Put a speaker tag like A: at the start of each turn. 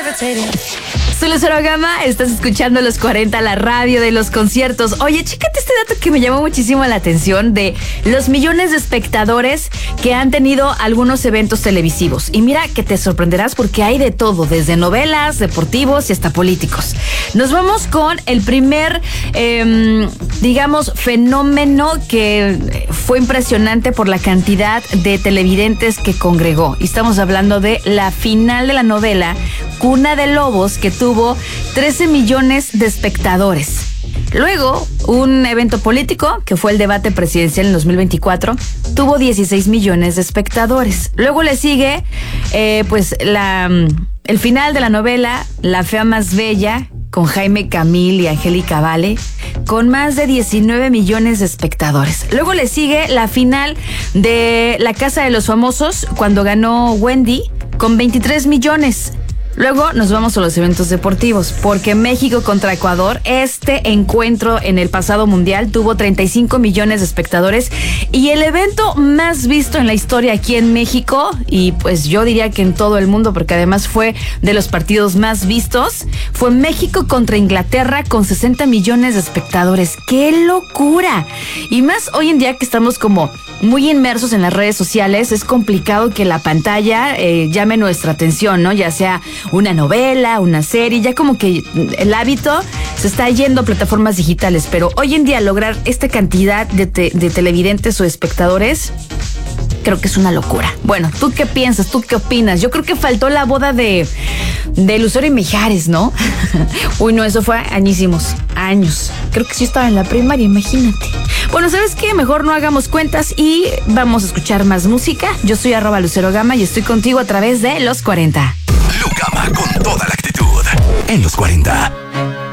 A: Soy Lucero Gama, estás escuchando Los 40, la radio de los conciertos. Oye, chécate este dato que me llamó muchísimo la atención de los millones de espectadores que han tenido algunos eventos televisivos. Y mira que te sorprenderás porque hay de todo, desde novelas, deportivos y hasta políticos. Nos vamos con el primer, fenómeno que fue impresionante por la cantidad de televidentes que congregó. Y estamos hablando de la final de la novela Cuna de Lobos, que tuvo 13 millones de espectadores. Luego, un evento político, que fue el debate presidencial en 2024, tuvo 16 millones de espectadores. Luego le sigue, el final de la novela La Fea Más Bella, con Jaime Camil y Angélica Vale, con más de 19 millones de espectadores. Luego le sigue la final de La Casa de los Famosos, cuando ganó Wendy, con 23 millones. Luego nos vamos a los eventos deportivos, porque México contra Ecuador, este encuentro en el pasado mundial, tuvo 35 millones de espectadores, y el evento más visto en la historia aquí en México, y pues yo diría que en todo el mundo, porque además fue de los partidos más vistos, fue México contra Inglaterra con 60 millones de espectadores. ¡Qué locura! Y más hoy en día que estamos como muy inmersos en las redes sociales, es complicado que la pantalla llame nuestra atención, ¿no? Ya sea una novela, una serie, ya como que el hábito se está yendo a plataformas digitales, pero hoy en día lograr esta cantidad de televidentes o espectadores, creo que es una locura. Bueno, ¿tú qué piensas? ¿Tú qué opinas? Yo creo que faltó la boda de Lucero y Mijares, ¿no? Uy, no, eso fue añísimos, años. Creo que sí estaba en la primaria, imagínate. Bueno, ¿sabes qué? Mejor no hagamos cuentas y vamos a escuchar más música. Yo soy @LuceroGama y estoy contigo a través de Los 40.
B: Lu Gama con toda la actitud en Los 40.